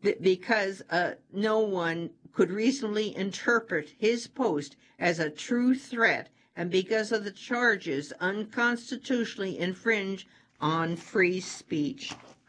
because no one could reasonably interpret his post as a true threat, and because of the charges unconstitutionally infringe on free speech.